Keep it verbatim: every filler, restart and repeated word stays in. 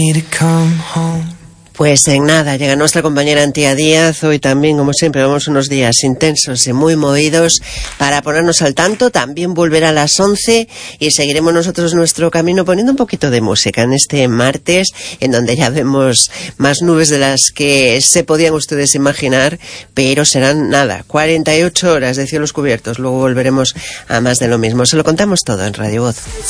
Pues en nada, llega nuestra compañera Antía Díaz. Hoy también, como siempre, vamos unos días intensos y muy movidos para ponernos al tanto. También volverá a las once y seguiremos nosotros nuestro camino poniendo un poquito de música en este martes, en donde ya vemos más nubes de las que se podían ustedes imaginar, pero serán nada, cuarenta y ocho horas de cielos cubiertos. Luego volveremos a más de lo mismo. Se lo contamos todo en Radio Voz.